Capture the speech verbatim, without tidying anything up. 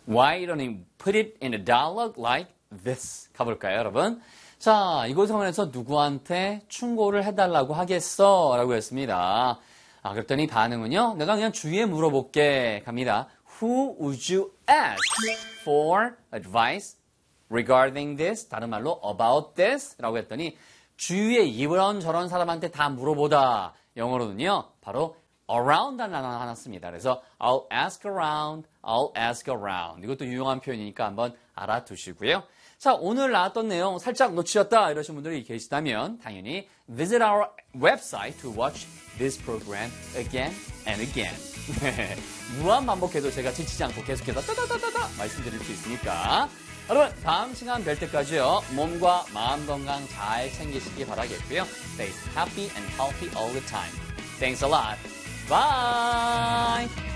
Why don't you put it in a dialogue like this? 가볼까요, 여러분? 자, 이곳 상황에서 누구한테 충고를 해달라고 하겠어? 라고 했습니다. 아, 그랬더니 반응은요, 내가 그냥 주위에 물어볼게. 갑니다. Who would you ask for advice regarding this? 다른 말로 about this? 라고 했더니 주위에 이런저런 사람한테 다 물어보다. 영어로는요, 바로 around라는 단어 하나 씁니다. 그래서 I'll ask around, I'll ask around. 이것도 유용한 표현이니까 한번 알아두시고요. 자, 오늘 나왔던 내용 살짝 놓치셨다 이러신 분들이 계시다면 당연히 visit our website to watch this program again and again. 무한 반복해도 제가 지치지 않고 계속해서 따다다다다 말씀드릴 수 있으니까 여러분 다음 시간 뵐 때까지요. 몸과 마음 건강 잘 챙기시기 바라겠고요. Stay happy and healthy all the time. Thanks a lot. Bye!